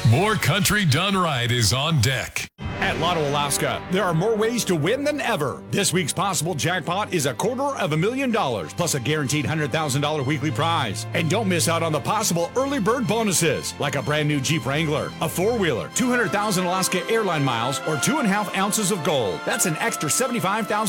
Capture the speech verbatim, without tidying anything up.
More Country Done Right is on deck. At Lotto Alaska, there are more ways to win than ever. This week's possible jackpot is a quarter of a million dollars, plus a guaranteed one hundred thousand dollars weekly prize. And don't miss out on the possible early bird bonuses, like a brand new Jeep Wrangler, a four-wheeler, two hundred thousand Alaska Airline miles, or two and a half ounces of gold. That's an extra seventy-five thousand